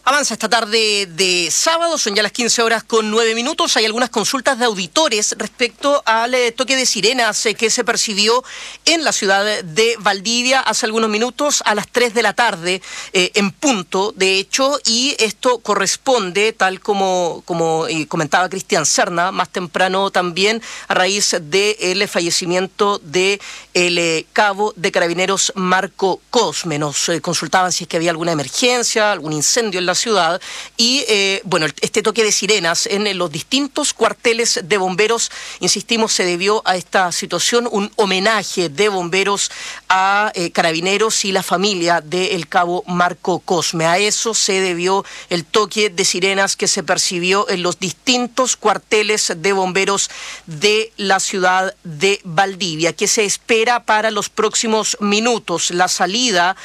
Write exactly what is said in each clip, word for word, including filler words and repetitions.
Avanza esta tarde de sábado, son ya las quince horas con nueve minutos. Hay algunas consultas de auditores respecto al eh, toque de sirenas eh, que se percibió en la ciudad de Valdivia hace algunos minutos a las tres de la tarde eh, en punto, de hecho, y esto corresponde, tal como, como eh, comentaba Cristian Serna más temprano también, a raíz del fallecimiento de el eh, cabo de Carabineros Marco Cosme. Nos eh, consultaban si es que había alguna emergencia, algún incendio en la ciudad y eh, bueno, este toque de sirenas en los distintos cuarteles de bomberos, insistimos, se debió a esta situación, un homenaje de bomberos a eh, Carabineros y la familia del cabo Marco Cosme. A eso se debió el toque de sirenas que se percibió en los distintos cuarteles de bomberos de la ciudad de Valdivia. ¿Qué se espera para los próximos minutos? La salida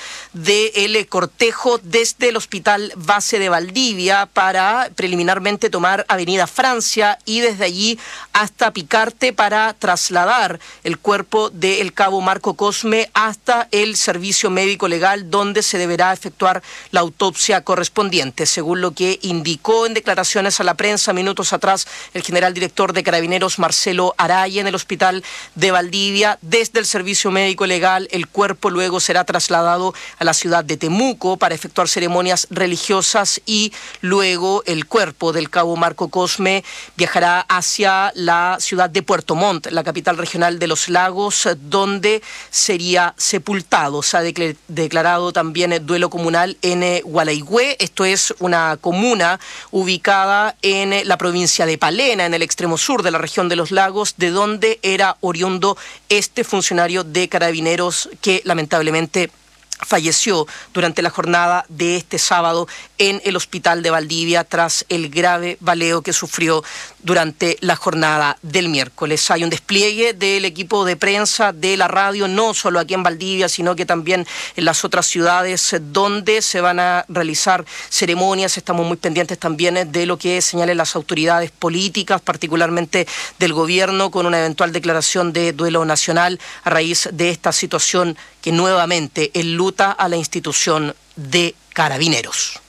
del cortejo desde el Hospital Base de Valdivia para preliminarmente tomar Avenida Francia y desde allí hasta Picarte para trasladar el cuerpo del cabo Marco Cosme hasta el servicio médico legal donde se deberá efectuar la autopsia correspondiente. Según lo que indicó en declaraciones a la prensa minutos atrás el general director de Carabineros Marcelo Araya en el Hospital de Valdivia, desde el servicio médico legal el cuerpo luego será trasladado a la ciudad de Temuco para efectuar ceremonias religiosas y luego el cuerpo del cabo Marco Cosme viajará hacia la ciudad de Puerto Montt, la capital regional de los Lagos, donde sería sepultado. Se ha declarado también duelo comunal en Gualaigüe. Esto es una comuna ubicada en la provincia de Palena, en el extremo sur de la región de los Lagos, de donde era oriundo este funcionario de Carabineros que lamentablemente falleció durante la jornada de este sábado en el Hospital de Valdivia tras el grave baleo que sufrió durante la jornada del miércoles. Hay un despliegue del equipo de prensa de la radio, no solo aquí en Valdivia, sino que también en las otras ciudades donde se van a realizar ceremonias. Estamos muy pendientes también de lo que señalen las autoridades políticas, particularmente del gobierno, con una eventual declaración de duelo nacional a raíz de esta situación que nuevamente enluta a la institución de Carabineros.